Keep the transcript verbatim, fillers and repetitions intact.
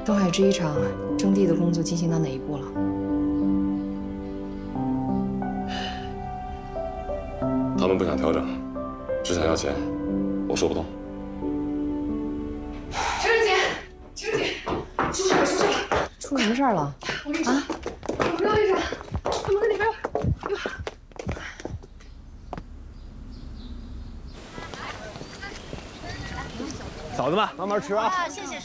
东海制衣厂征地的工作进行到哪一步了？ 他们不想调整，只想要钱，我说不动。 晴儿姐，晴儿姐，出事了，出事了！ 出什么事儿了？ 我跟你说，我不要一声，他们跟里边有。 嫂子们，慢慢吃啊！ 谢谢。